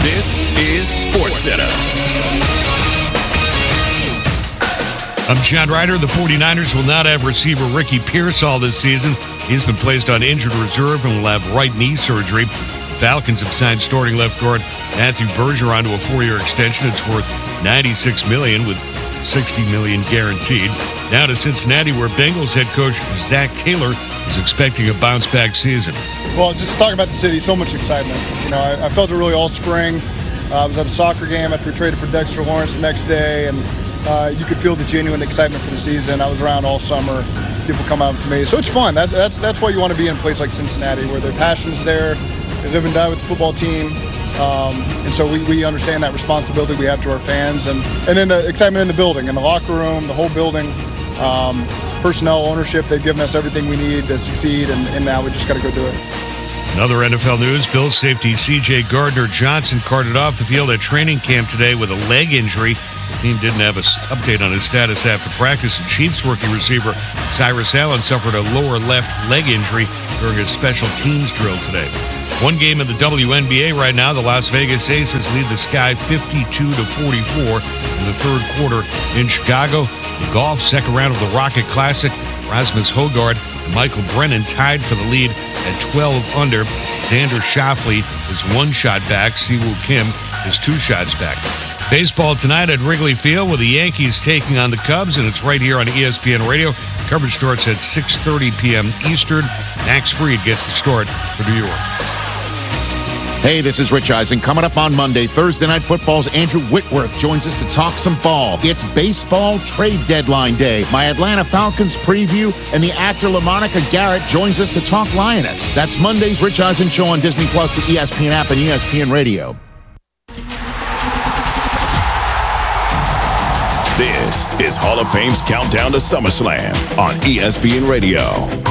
This is SportsCenter. I'm John Ryder. The 49ers will not have receiver Ricky Pearsall this season. He's been placed on injured reserve and will have right knee surgery. The Falcons have signed starting left guard Matthew Bergeron to a 4-year extension. It's worth $96 million with $60 million guaranteed. Now to Cincinnati, where Bengals head coach Zach Taylor is expecting a bounce-back season. Well, just talking about the city, so much excitement. You know, I felt it really all spring. I was at a soccer game after we traded for Dexter Lawrence the next day, and you could feel the genuine excitement for the season. I was around all summer. People come out to me. So it's fun. That's why you want to be in a place like Cincinnati, where their passion's there. They live and die with the football team. And so we understand that responsibility we have to our fans. And then the excitement in the building, in the locker room, the whole building. Personnel, ownership, they've given us everything we need to succeed, and now we just got to go do it. Another NFL news, Bills safety C.J. Gardner-Johnson carted off the field at training camp today with a leg injury. The team didn't have an update on his status after practice. The Chiefs rookie receiver Cyrus Allen suffered a lower left leg injury during a special teams drill today. One game in the WNBA right now, the Las Vegas Aces lead the Sky 52-44 in the third quarter in Chicago. The golf, second round of the Rocket Classic, Rasmus Højgaard and Michael Brennan tied for the lead at 12 under. Xander Schauffele is 1 shot back. Siwoo Kim is 2 shots back. Baseball tonight at Wrigley Field with the Yankees taking on the Cubs, and it's right here on ESPN Radio. Coverage starts at 6:30 p.m. Eastern. Max Fried gets the start for New York. Hey, this is Rich Eisen. Coming up on Monday, Thursday Night Football's Andrew Whitworth joins us to talk some ball. It's baseball trade deadline day. My Atlanta Falcons preview, and the actor LaMonica Garrett joins us to talk Lioness. That's Monday's Rich Eisen Show on Disney+, the ESPN app, and ESPN Radio. This is Hall of Fame's Countdown to SummerSlam on ESPN Radio.